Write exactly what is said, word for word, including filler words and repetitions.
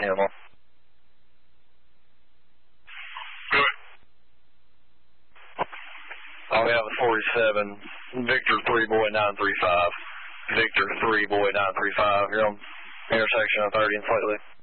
handle. Good. I'll have a forty-seven, Victor three, boy nine three five. Victor three, boy nine three five. You're on intersection of thirty and slightly.